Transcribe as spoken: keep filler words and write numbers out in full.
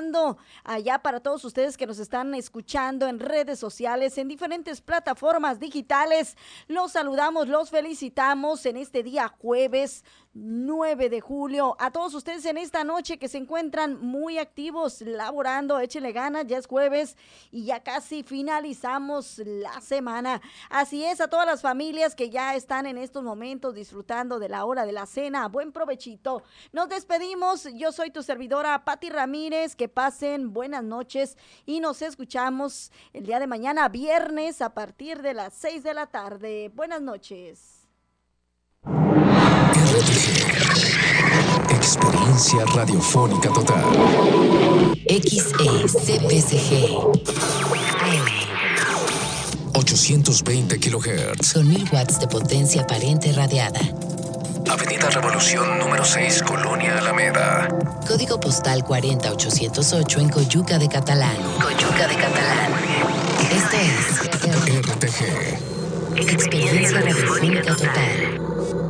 saludando allá para todos ustedes que nos están escuchando en redes sociales, en diferentes plataformas digitales. Los saludamos, los felicitamos en este día jueves nueve de julio. A todos ustedes en esta noche que se encuentran muy activos, laborando, échenle ganas, ya es jueves y ya casi finalizamos la semana. Así es, a todas las familias que ya están en estos momentos disfrutando de la hora de la cena, buen provechito. Nos despedimos, yo soy tu servidora Pati Ramírez, que pasen buenas noches y nos escuchamos el día de mañana, viernes, a partir de las seis de la tarde. Buenas noches. R T G, experiencia radiofónica total. X E C P C G A M ochocientos veinte kilohertz. Con mil watts de potencia aparente radiada. Avenida Revolución número seis, Colonia Alameda. Código postal cuarenta mil ochocientos ocho en Coyuca de Catalán. Coyuca de Catalán. Esto es R T G, experiencia radiofónica total.